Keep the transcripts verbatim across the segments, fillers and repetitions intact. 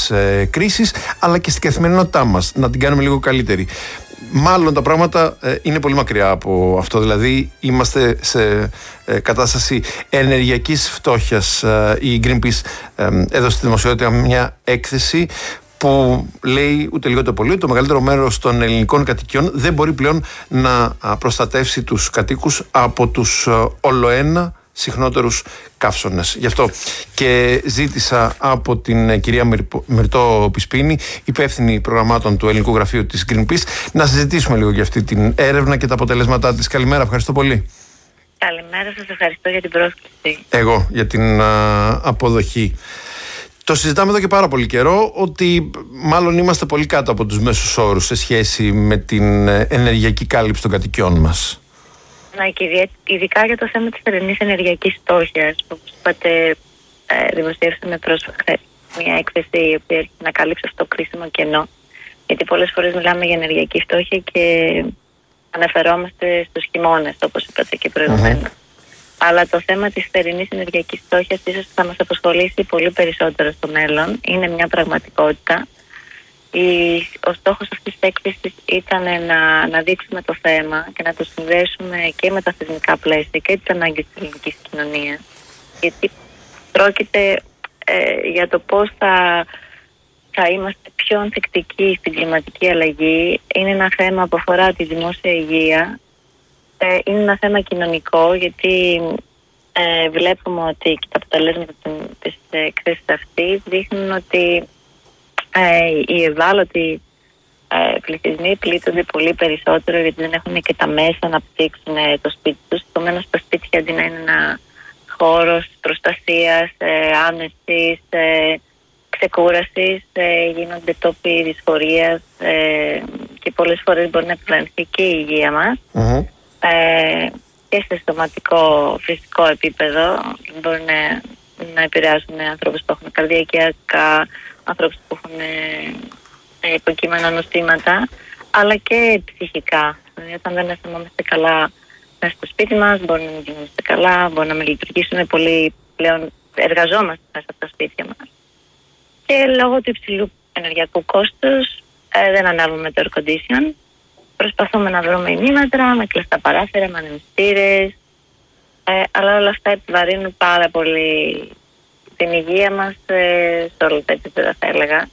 της ε, κρίσης, αλλά και στην καθημερινότητά μας, να την κάνουμε λίγο καλύτερη. Μάλλον τα πράγματα ε, είναι πολύ μακριά από αυτό. Δηλαδή, είμαστε σε ε, κατάσταση ενεργειακής φτώχειας. Ε, η Greenpeace ε, έδωσε στη δημοσιότητα μια έκθεση που λέει ούτε λίγο το πολύ ότι το μεγαλύτερο μέρος των ελληνικών κατοικιών δεν μπορεί πλέον να προστατεύσει τους κατοίκους από τους ολοένα συχνότερους καύσωνες. Γι' αυτό και ζήτησα από την κυρία Μυρτώ Πισπίνη, υπεύθυνη προγραμμάτων του Ελληνικού Γραφείου της Greenpeace, να συζητήσουμε λίγο για αυτή την έρευνα και τα αποτελέσματά της. Καλημέρα, ευχαριστώ πολύ. Καλημέρα, σας ευχαριστώ για την πρόσκληση. Εγώ για την α, αποδοχή. Το συζητάμε εδώ και πάρα πολύ καιρό ότι μάλλον είμαστε πολύ κάτω από τους μέσους όρους σε σχέση με την ενεργειακή κάλυψη των κατοικιών μας. Ναι, και ειδικά για το θέμα της θερινής ενεργειακής φτώχειας. Όπως είπατε, ε, δημοσίευσαμε πρόσφατα μια έκθεση η οποία έρχεται να καλύψει αυτό το κρίσιμο κενό. Γιατί πολλές φορές μιλάμε για ενεργειακή φτώχεια και αναφερόμαστε στους χειμώνες, όπως είπατε και προηγουμένως. Mm-hmm. Αλλά το θέμα της θερινής ενεργειακής φτώχειας ίσως θα μας απασχολήσει πολύ περισσότερο στο μέλλον. Είναι μια πραγματικότητα. Η, ο στόχος αυτής της έκθεσης ήταν να, να δείξουμε το θέμα και να το συνδέσουμε και με τα θεσμικά πλαίσια και τις ανάγκες της ελληνικής κοινωνίας. Γιατί πρόκειται ε, για το πώς θα, θα είμαστε πιο ανθεκτικοί στην κλιματική αλλαγή. Είναι ένα θέμα που αφορά τη δημόσια υγεία. Ε, είναι ένα θέμα κοινωνικό, γιατί ε, βλέπουμε ότι και τα αποτελέσματα της εκθέσης αυτής δείχνουν ότι ε, οι ευάλωτοι ε, πληθυσμοί πλήττονται πολύ περισσότερο, γιατί δεν έχουν και τα μέσα να απτύξουν ε, το σπίτι τους. Επομένως, τα σπίτια αντί να είναι ένα χώρος προστασίας, ε, άνεσης, ε, ξεκούρασης, ε, γίνονται τόποι δυσφορίας ε, και πολλές φορές μπορεί να επιβαρυνθεί και η υγεία μας. Mm-hmm. Ε, και σε σωματικό φυσικό επίπεδο μπορεί να, να επηρεάσουν ανθρώπους που έχουν καρδιακιακά, ανθρώπους που έχουν ε, υποκείμενα νοσήματα, αλλά και ψυχικά. Δηλαδή, όταν δεν αισθανόμαστε καλά μέσα στο σπίτι μας, μπορεί να μην γίνομαστε καλά, μπορεί να μην λειτουργήσουν πολύ πλέον, εργαζόμαστε μέσα από τα σπίτια μας. Και λόγω του υψηλού ενεργειακού κόστους ε, δεν ανάβουμε το air condition. Προσπαθούμε να βρούμε ημίμετρα με κλειστά παράθυρα, με ανεμιστήρες, ε, αλλά όλα αυτά επιβαρύνουν πάρα πολύ την υγεία μας ε, σε όλα τα επίπεδα, θα έλεγα.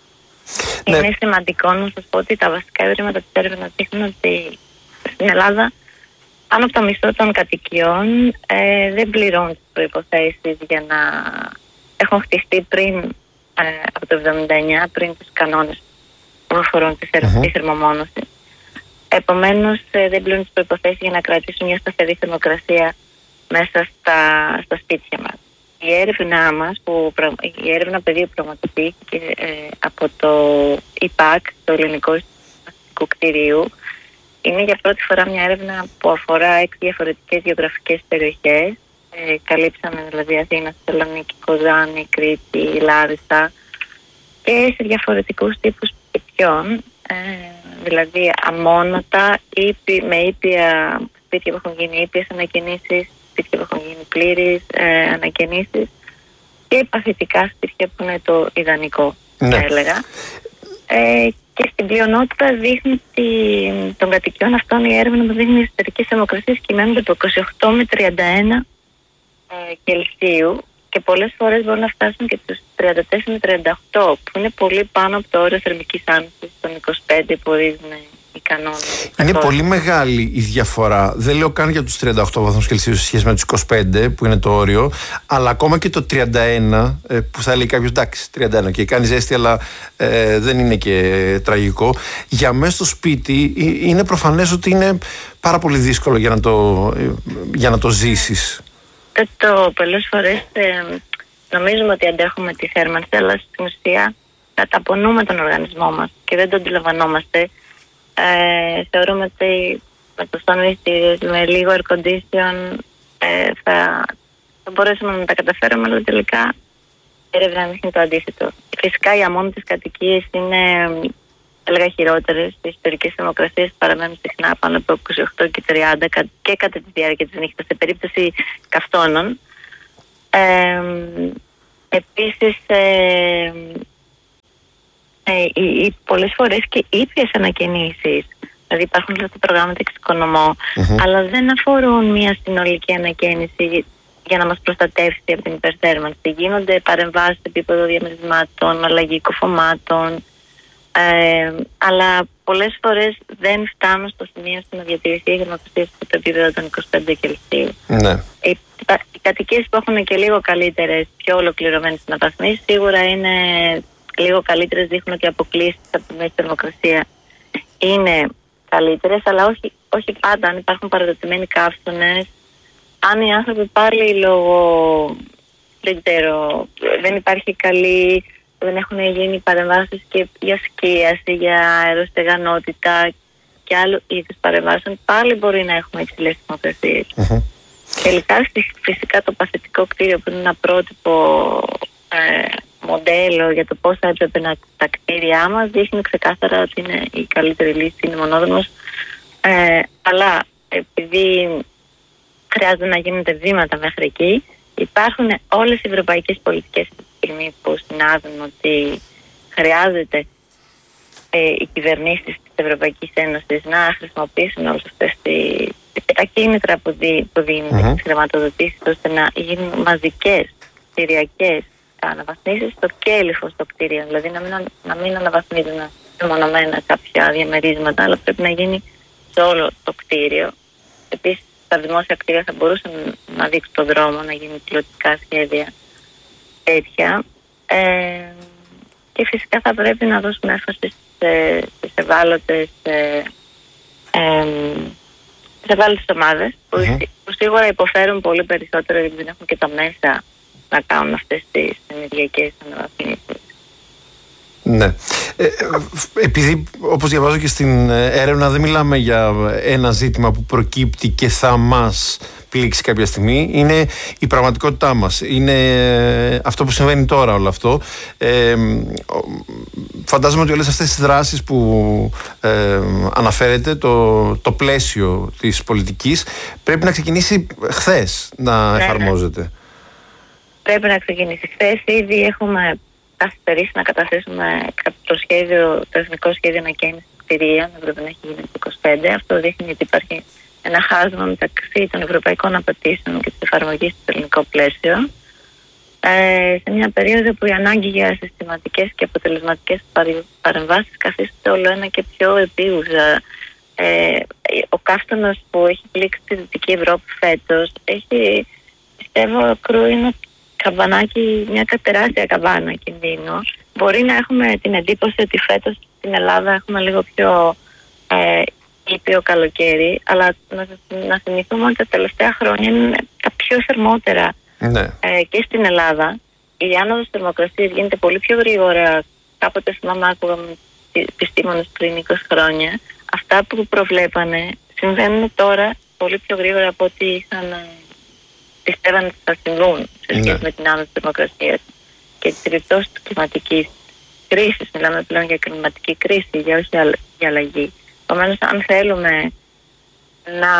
Ναι. Είναι σημαντικό να σας πω ότι τα βασικά ευρήματα της έρευνας δείχνουν ότι στην Ελλάδα πάνω από το μισό των κατοικιών ε, δεν πληρώνουν τις προϋποθέσεις για να έχουν χτιστεί πριν ε, από το εβδομήντα εννιά, πριν τους κανόνες που αφορούν τη mm-hmm. θερμομόνωση. Επομένως, ε, δεν πληρώνουν τις προϋποθέσεις για να κρατήσουν μια σταθερή θερμοκρασία μέσα στα, στα σπίτια μας. Η έρευνα μας, που, η έρευνα πεδίου πραγματοποιήθηκε ε, από το ΙΠΑΚ, το Ελληνικό Στατιστικό Κτηρίου, είναι για πρώτη φορά μια έρευνα που αφορά έξι διαφορετικές γεωγραφικές περιοχές. Ε, καλύψαμε δηλαδή Αθήνα, Θεσσαλονίκη, Κοζάνη, Κρήτη, Λάρισα και σε διαφορετικούς τύπους σπιτιών. Ε, δηλαδή αμόνωτα, ήπι, με ήπια σπίτια που έχουν γίνει ήπιες ανακαινήσεις, σπίτια που έχουν γίνει πλήρεις ε, ανακαινήσεις και παθητικά σπίτια που είναι το ιδανικό, ναι. θα έλεγα. Ε, και στην πλειονότητα δείχνει τη, των κατοικιών αυτών, η έρευνα που δείχνει οι εσωτερικές θερμοκρασίες κυμαίνονται από είκοσι οκτώ με τριάντα ένα ε, Κελσίου και πολλές φορές μπορούν να φτάσουν και τους τριάντα τέσσερα με τριάντα οκτώ, που είναι πολύ πάνω από το όριο θερμικής άνεσης των είκοσι πέντε που ορίζουν οι κανόνες. Είναι πολύ μεγάλη η διαφορά. Δεν λέω καν για τους τριάντα οκτώ βαθμούς Κελσίου σε σχέση με τους είκοσι πέντε που είναι το όριο, αλλά ακόμα και το τριάντα ένα που θα λέει κάποιος εντάξει, τριάντα ένα και κάνει ζέστη, αλλά ε, δεν είναι και τραγικό. Για μέσα στο σπίτι είναι προφανές ότι είναι πάρα πολύ δύσκολο για να το, για να το ζήσεις. Το πολλές φορές ε, νομίζουμε ότι αντέχουμε τη θέρμανση, αλλά στην ουσία καταπονούμε τον οργανισμό μας και δεν το αντιλαμβανόμαστε. Ε, θεωρούμε ότι με το στονιστήριο, με λίγο air condition ε, θα, θα μπορέσουμε να τα καταφέρουμε, αλλά τελικά η έρευνα δείχνει το αντίθετο. Φυσικά οι αμόνωτες κατοικίες είναι, έλεγα, χειρότερες. Οι ιστορικές θερμοκρασίες παραμένουν συχνά πάνω από είκοσι οκτώ και τριάντα και κατά τη διάρκεια της νύχτας σε περίπτωση καυτώνων. Ε, επίσης ε, ε, οι, οι, πολλές φορές και ήπιες ανακαινήσεις. Δηλαδή υπάρχουν αυτά τα προγράμματα εξοικονομώ, mm-hmm. αλλά δεν αφορούν μια συνολική ανακαίνιση για να μας προστατεύσει από την υπερθέρμανση. Γίνονται παρεμβάσεις σε επίπεδο διαμερισμάτων, αλλαγή κοφωμάτων, ε, αλλά πολλές φορές δεν φτάνουν στο σημείο στο να διατηρηθεί η θερμοκρασία στο επίπεδο των είκοσι πέντε Κελσίου. Ναι. Οι, οι κατοικίες που έχουν και λίγο καλύτερες, πιο ολοκληρωμένες αναβαθμίσεις, σίγουρα είναι λίγο καλύτερες, δείχνουν ότι οι αποκλήσεις από τη μέση θερμοκρασία είναι καλύτερες, αλλά όχι, όχι πάντα. Αν υπάρχουν παραδοτημένοι καύσωνες, αν οι άνθρωποι πάλι λόγω, δεν ξέρω, δεν υπάρχει καλή, δεν έχουν γίνει παρεμβάσεις και για σκίαση, για αεροστεγανότητα και άλλου είδους παρεμβάσεων, πάλι μπορεί να έχουμε υψηλές θερμοκρασίες. Mm-hmm. Τελικά φυσικά το παθητικό κτίριο που είναι ένα πρότυπο ε, μοντέλο για το πώς θα έπρεπε να τα κτίρια μας δείχνει ξεκάθαρα ότι είναι η καλύτερη λύση, είναι μονόδρομος, ε, αλλά επειδή χρειάζεται να γίνονται βήματα μέχρι εκεί, υπάρχουν όλες οι ευρωπαϊκές πολιτικές αυτή τη στιγμή που συνάδουν ότι χρειάζεται ε, οι κυβερνήσεις της Ευρωπαϊκής Ένωσης να χρησιμοποιήσουν όλες αυτές τις, τα κίνητρα που, δι, που δίνουν mm-hmm. τις χρηματοδοτήσεις, ώστε να γίνουν μαζικές κτηριακές αναβαθμίσεις στο κέλυφος των κτίριων. Δηλαδή να μην, να μην αναβαθμίζουν μονομένα κάποια διαμερίσματα, αλλά πρέπει να γίνει σε όλο το κτίριο. Επίσης, τα δημόσια κτίρια θα μπορούσαν να δείξουν τον δρόμο, να γίνουν πιλωτικά σχέδια τέτοια. Ε, και φυσικά θα πρέπει να δώσουμε έμφαση στις ευάλωτες ε, ε, στις ευάλωτες ομάδες που, mm-hmm. που σίγουρα υποφέρουν πολύ περισσότερο γιατί δεν έχουν και τα μέσα να κάνουν αυτές τις ενεργειακές αναβαθμίσεις. Ναι. Ε, επειδή όπως διαβάζω και στην έρευνα δεν μιλάμε για ένα ζήτημα που προκύπτει και θα μας πλήξει κάποια στιγμή, είναι η πραγματικότητά μας, είναι αυτό που συμβαίνει τώρα όλο αυτό. ε, φαντάζομαι ότι όλες αυτές τις δράσεις που ε, αναφέρεται, το, το πλαίσιο της πολιτικής πρέπει να ξεκινήσει χθες να ναι, εφαρμόζεται. Ναι. Πρέπει να ξεκινήσει χθες. Ήδη έχουμε καθυστερήσει να καταθέσουμε το σχέδιο, το εθνικό σχέδιο ανακαίνησης κτηρίων. Έπρεπε να έχει γίνει το είκοσι πέντε. Αυτό δείχνει ότι υπάρχει ένα χάσμα μεταξύ των ευρωπαϊκών απαιτήσεων και της εφαρμογής στο ελληνικό πλαίσιο. Ε, σε μια περίοδο που η ανάγκη για συστηματικές και αποτελεσματικές παρεμβάσεις καθίσταται όλο ένα και πιο επίγουσα. Ε, ο καύτωνος που έχει πλήξει τη Δυτική Ευρώπη φέτος έχει, πιστεύω, κρούει ένα καμπανάκι, μια τεράστια καμπάνα κινδύνου. Μπορεί να έχουμε την εντύπωση ότι φέτος στην Ελλάδα έχουμε λίγο πιο ε, ήπιο καλοκαίρι, αλλά να, να θυμηθούμε ότι τα τελευταία χρόνια είναι τα πιο θερμότερα ναι. ε, και στην Ελλάδα. Η άνοδος θερμοκρασίας γίνεται πολύ πιο γρήγορα. Κάποτε θυμάμαι άκουγα με επιστήμονες πριν είκοσι χρόνια. Αυτά που προβλέπανε συμβαίνουν τώρα πολύ πιο γρήγορα από ό,τι είχαν πιστεύαν ότι θα συμβούν σε σχέση ναι. με την άνοδο της θερμοκρασίας και τις επιπτώσεις της κλιματικής κρίσης. Μιλάμε πλέον για κλιματική κρίση, για όχι για αλλαγή. Επομένως, αν θέλουμε να,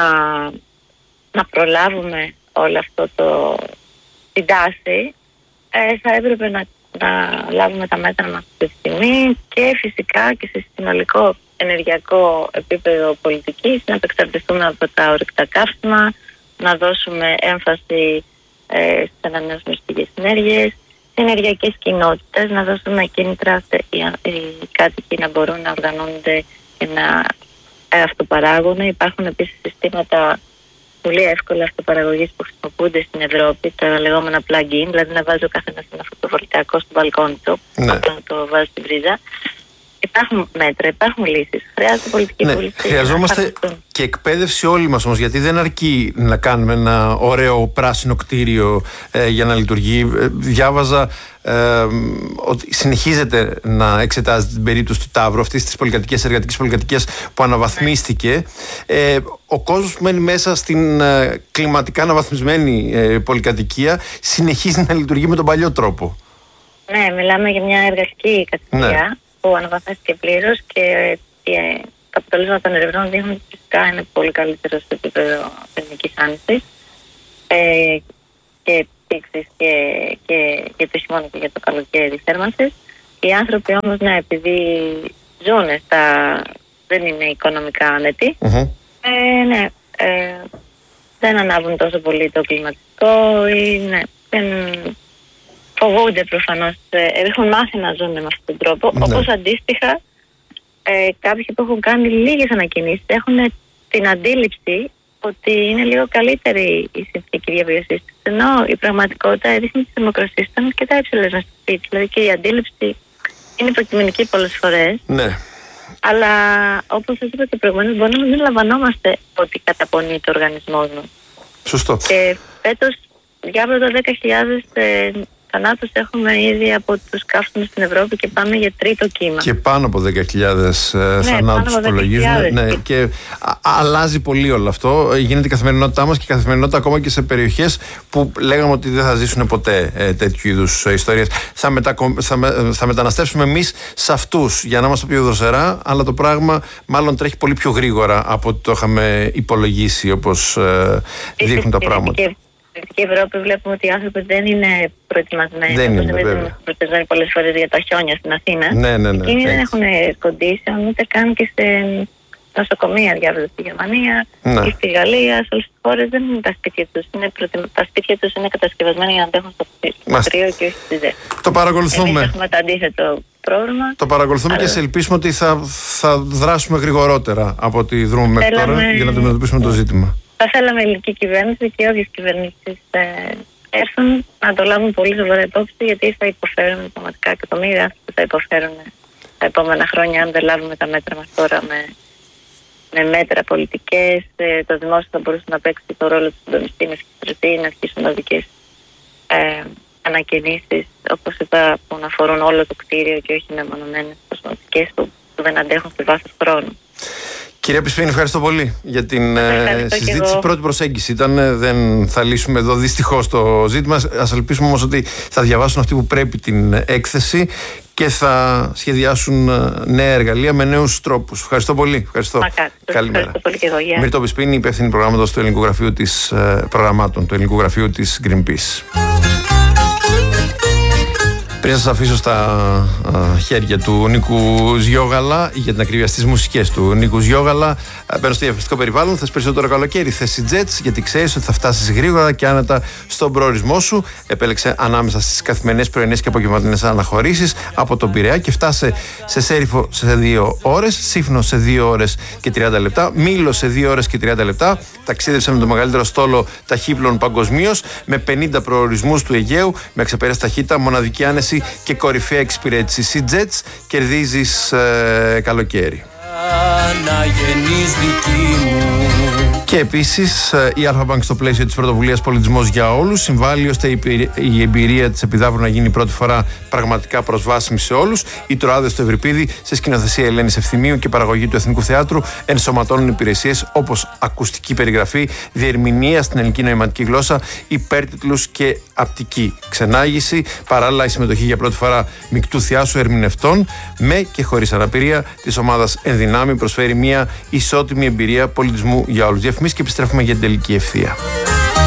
να προλάβουμε όλο αυτό το την τάση, ε, θα έπρεπε να, να λάβουμε τα μέτρα μας αυτή τη στιγμή και φυσικά και σε συνολικό ενεργειακό επίπεδο πολιτικής να επεξαρτηθούμε από τα ορυκτά καύσιμα, να δώσουμε έμφαση ε, στις ανανεώσιμες πηγές ενέργειας, στις ενεργειακές κοινότητες, να δώσουμε κίνητρα οι, οι κάτοικοι να μπορούν να οργανώνονται και να ε, αυτοπαράγουν. Υπάρχουν επίσης συστήματα πολύ εύκολα αυτοπαραγωγής που χρησιμοποιούνται στην Ευρώπη, τα λεγόμενα plug-in, δηλαδή να βάζει ο καθένας ένα φωτοβολταϊκό στο μπαλκόνι του, ναι. να το βάζει στην πρίζα. Υπάρχουν μέτρα, υπάρχουν λύσεις. Χρειάζεται πολιτική ναι, βούληση. Χρειαζόμαστε και εκπαίδευση όλοι μας όμως, γιατί δεν αρκεί να κάνουμε ένα ωραίο πράσινο κτίριο ε, για να λειτουργεί. Ε, διάβαζα ε, ότι συνεχίζεται να εξετάζεται την περίπτωση του Ταύρου, αυτής της πολυκατοικίας, εργατικής πολυκατοικίας που αναβαθμίστηκε. Ε, ο κόσμος που μένει μέσα στην ε, κλιματικά αναβαθμισμένη ε, πολυκατοικία συνεχίζει να λειτουργεί με τον παλιό τρόπο. Ναι, μιλάμε για μια εργατική κατοικία. Ναι. που αναβαθμίστηκε πλήρως και ε, τα αποτελέσματα των ερευνών δείχνουν ότι φυσικά είναι πολύ καλύτερο στο επίπεδο θερμικής άνησης ε, και πήξης και, και, και το χειμώνα και για το καλοκαίρι θέρμανσης. Οι άνθρωποι όμως, ναι, επειδή ζουν στα... δεν είναι οικονομικά άνετοι, Mm-hmm. ε, ναι, ε, δεν ανάβουν τόσο πολύ το κλιματικό ή ναι, δεν φοβούνται προφανώς, ε, έχουν μάθει να ζουν με αυτόν τον τρόπο. Ναι. Όπως αντίστοιχα, ε, κάποιοι που έχουν κάνει λίγες ανακοινήσεις έχουν την αντίληψη ότι είναι λίγο καλύτερη η συνθήκη διαβίωσης τους, ενώ η πραγματικότητα έδειχνε τις δημοκρασίες ήταν αρκετά υψηλές να σπίτι, δηλαδή και η αντίληψη είναι υποκειμενική πολλές φορές. Ναι. Αλλά όπως σας είπα και προηγουμένως, μπορεί να μην λαμβανόμαστε ότι καταπονεί το οργανισμό μας. Σωστό. Και φέτος διάβαζα δέκα χιλιάδες ε, θανάτους έχουμε ήδη από τους καύσιμους στην Ευρώπη και πάμε για τρίτο κύμα. Και πάνω από δέκα χιλιάδες ε, ναι, θανάτους υπολογίζουν. Ναι, και α, αλλάζει πολύ όλο αυτό. Γίνεται η καθημερινότητά μας και η καθημερινότητα ακόμα και σε περιοχές που λέγαμε ότι δεν θα ζήσουν ποτέ ε, τέτοιου είδους ε, ιστορίες. Θα, μετακο... θα, με... θα μεταναστεύσουμε εμείς σε αυτούς για να είμαστε πιο δροσερά, αλλά το πράγμα μάλλον τρέχει πολύ πιο γρήγορα από ό,τι το είχαμε υπολογίσει, όπως ε, δείχνουν τα πράγματα. Στην Δυτική Ευρώπη βλέπουμε ότι οι άνθρωποι δεν είναι προετοιμασμένοι. Δεν είναι, βέβαια. Είμαστε προετοιμασμένοι πολλές φορές για τα χιόνια στην Αθήνα. Ναι, ναι, ναι. Εκείνοι δεν έχουν condition, ούτε καν και σε νοσοκομεία, διάβαζα στη Γερμανία ναι. ή στη Γαλλία. Σε όλες τις χώρες δεν είναι τα σπίτια τους. Είναι προετοιμα... Τα σπίτια τους είναι κατασκευασμένα για να αντέχουν στο κρύο και όχι στη ζέστη. Το παρακολουθούμε. Εμείς έχουμε το αντίθετο πρόβλημα. Το παρακολουθούμε αλλά... και σε ελπίσουμε ότι θα, θα δράσουμε γρηγορότερα από ό,τι δρούμε μέχρι Θέλαμε... τώρα για να αντιμετωπίσουμε το ζήτημα. Θα θέλαμε η ελληνική κυβέρνηση και όποιες κυβερνήσεις ε, έρθουν να το λάβουν πολύ σοβαρά υπόψη, γιατί θα υποφέρουν πραγματικά εκατομμύρια άνθρωποι, θα υποφέρουν τα επόμενα χρόνια αν δεν λάβουμε τα μέτρα μας τώρα με, με μέτρα πολιτικές. Ε, το δημόσιο θα μπορούσε να παίξει το ρόλο του συντονιστή με συγκεκριτή, να αρχίσουν οδικές ε, ανακαινήσεις, όπως είπα, που να αφορούν όλο το κτίριο και όχι μεμονωμένες κοσμοτικές που, που δεν αντέχουν σε βάθος χρόνου. Κυρία Πισπίνη, ευχαριστώ πολύ για την ε, συζήτηση. Πρώτη προσέγγιση ήταν, δεν θα λύσουμε εδώ δυστυχώς το ζήτημα. Ας ελπίσουμε όμως ότι θα διαβάσουν αυτοί που πρέπει την έκθεση και θα σχεδιάσουν νέα εργαλεία με νέους τρόπους. Ευχαριστώ πολύ. Ευχαριστώ. Μακάρι. Καλημέρα. Μύρτο Πισπίνη, υπεύθυνη προγράμματος του Ελληνικού Γραφείου της προγραμμάτων, του Ελληνικού Γραφείου της Greenpeace. Πριν σας αφήσω στα α, χέρια του Νίκου Ζιόγαλα, για την ακρίβεια στις μουσικές του Νίκου Ζιόγαλα, μπαίνω στο διαφημιστικό περιβάλλον. Θες περισσότερο καλοκαίρι, θες EasyJet, γιατί ξέρεις ότι θα φτάσεις γρήγορα και άνετα στον προορισμό σου. Επέλεξε ανάμεσα στις καθημερινές, πρωινές και απογευματινές αναχωρήσεις από τον Πειραιά και φτάσε σε Σέριφο σε δύο ώρες, Σύφνο σε δύο ώρες και τριάντα λεπτά, Μήλο σε δύο ώρες και τριάντα λεπτά. Ταξίδεψε με το μεγαλύτερο στόλο ταχύπλων παγκοσμίως, με πενήντα προορισμούς του Αιγαίου, με εξαπέραστη ταχύτητα, μοναδική άνεση και κορυφαία εξυπηρέτηση. EasyJet, κερδίζεις ε, καλοκαίρι. Και επίσης η Αλφα Bank στο πλαίσιο της πρωτοβουλίας Πολιτισμός για Όλους συμβάλλει ώστε η εμπειρία της Επιδαύρου να γίνει πρώτη φορά πραγματικά προσβάσιμη σε όλους. Οι Τροάδες του Ευρυπίδη, σε σκηνοθεσία Ελένης Ευθυμίου και παραγωγή του Εθνικού Θεάτρου, ενσωματώνουν υπηρεσίες όπως ακουστική περιγραφή, διερμηνία στην ελληνική νοηματική γλώσσα, υπέρτιτλους και απτική ξενάγηση. Παράλληλα, η συμμετοχή για πρώτη φορά μεικτού θεάσου ερμηνευτών με και χωρίς αναπηρία της ομάδας Ενδυνάμει προσφέρει μια ισότιμη εμπειρία πολιτισμού για όλους. Διαφημίσεις και επιστρέφουμε για την τελική ευθεία.